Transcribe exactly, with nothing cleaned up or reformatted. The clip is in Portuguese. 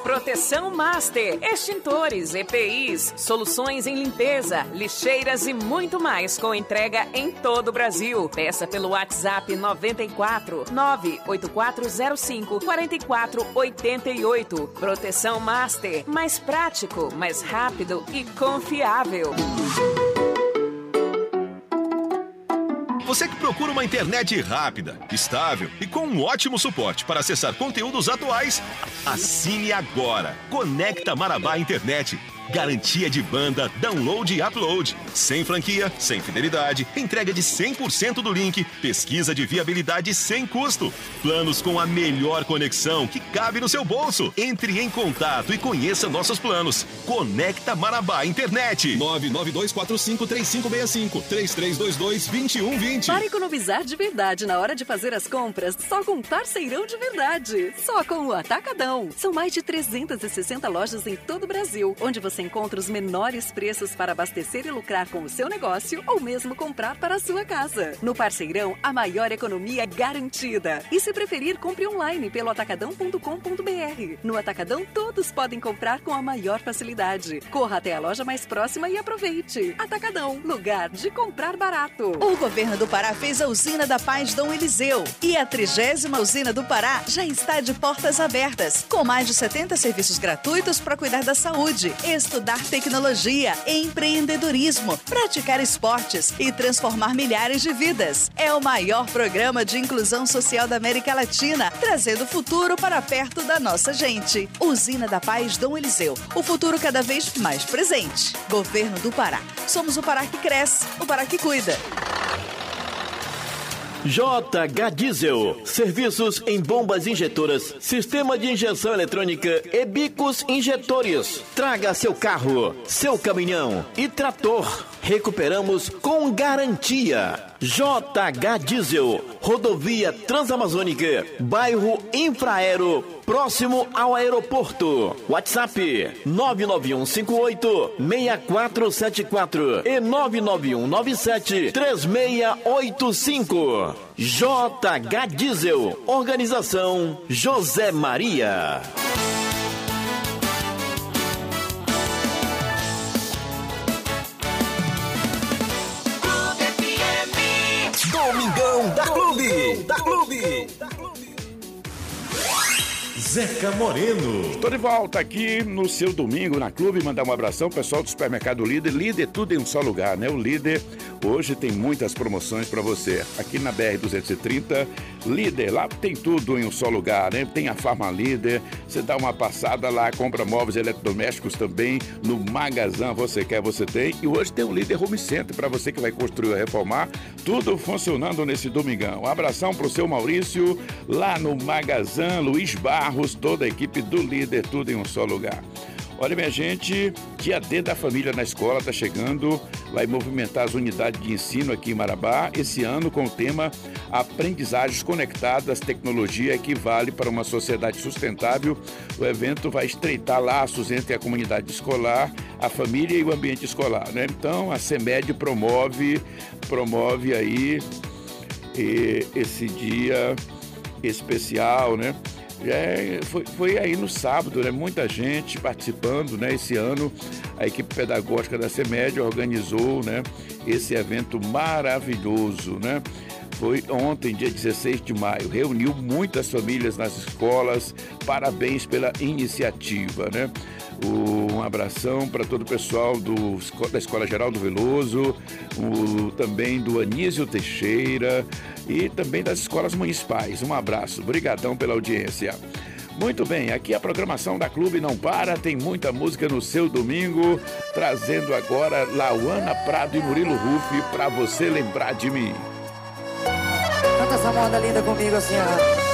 Proteção Master, extintores, E P Is, soluções em limpeza, lixeiras e muito mais com entrega em todo o Brasil. Peça pelo WhatsApp noventa e quatro, nove oito quatro zero cinco, quatro quatro oito oito. Proteção Master, mais prático, mais rápido e confiável. Você que procura uma internet rápida, estável e com um ótimo suporte para acessar conteúdos atuais, assine agora. Conecta Marabá Internet. Garantia de banda, download e upload. Sem franquia, sem fidelidade, entrega de cem por cento do link, pesquisa de viabilidade sem custo. Planos com a melhor conexão que cabe no seu bolso. Entre em contato e conheça nossos planos. Conecta Marabá Internet. nove nove dois quatro cinco três cinco seis cinco, três três dois dois, dois um dois zero. Para economizar de verdade na hora de fazer as compras, só com parceirão de verdade. Só com o Atacadão. São mais de trezentas e sessenta lojas em todo o Brasil, onde você encontra os menores preços para abastecer e lucrar com o seu negócio ou mesmo comprar para a sua casa. No Parceirão, a maior economia é garantida. E se preferir, compre online pelo atacadão ponto com ponto b r. No Atacadão, todos podem comprar com a maior facilidade. Corra até a loja mais próxima e aproveite. Atacadão, lugar de comprar barato. O governo do Pará fez a usina da Paz Dom Eliseu. E a trigésima usina do Pará já está de portas abertas, com mais de setenta serviços gratuitos para cuidar da saúde, estudar tecnologia, empreendedorismo, praticar esportes e transformar milhares de vidas. É o maior programa de inclusão social da América Latina, trazendo o futuro para perto da nossa gente. Usina da Paz Dom Eliseu. O futuro cada vez mais presente. Governo do Pará. Somos o Pará que cresce, o Pará que cuida. J H Diesel, serviços em bombas injetoras, sistema de injeção eletrônica e bicos injetores. Traga seu carro, seu caminhão e trator. Recuperamos com garantia. J H Diesel, rodovia Transamazônica, bairro Infraero, próximo ao aeroporto. WhatsApp nove nove um cinco oito, seis quatro sete quatro e nove nove um nove sete, três seis oito cinco. J H Diesel, organização José Maria. Domingão da Clube. Da Clube. Zeca Moreno. Estou de volta aqui no seu domingo na Clube. Mandar um abração ao pessoal do Supermercado Líder. Líder, tudo em um só lugar, né? O Líder hoje tem muitas promoções para você. Aqui na B R duzentos e trinta, Líder, lá tem tudo em um só lugar, né? Tem a Farma Líder. Você dá uma passada lá, compra móveis eletrodomésticos também no Magazã. Você quer, você tem. E hoje tem o Líder Home Center para você que vai construir ou reformar. Tudo funcionando nesse domingão. Um abração pro seu Maurício lá no Magazã, Luiz Barros, toda a equipe do Líder, tudo em um só lugar. Olha, minha gente, Dia D da Família na Escola está chegando, vai movimentar as unidades de ensino aqui em Marabá, esse ano com o tema Aprendizagens Conectadas, Tecnologia Equivale para uma Sociedade Sustentável. O evento vai estreitar laços entre a comunidade escolar, a família e o ambiente escolar, né? Então, a CEMED promove, promove aí e, esse dia especial, né? É, foi, foi aí no sábado, né? Muita gente participando, né? Esse ano a equipe pedagógica da CEMED organizou, né? Esse evento maravilhoso, né? Foi ontem, dia dezesseis de maio, reuniu muitas famílias nas escolas. Parabéns pela iniciativa, né? Um abração para todo o pessoal do, da Escola Geraldo Veloso, o, também do Anísio Teixeira e também das escolas municipais. Um abraço, brigadão pela audiência. Muito bem, aqui a programação da Clube não para, tem muita música no seu domingo, trazendo agora Lauana Prado e Murilo Ruff para você lembrar de mim. Canta essa moda linda comigo assim, ó.